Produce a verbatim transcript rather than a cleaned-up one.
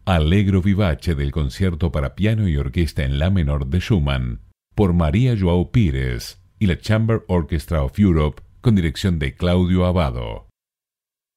Allegro vivace del concierto para piano y orquesta en la menor de Schumann, por María João Pires y la Chamber Orchestra of Europe con dirección de Claudio Abbado.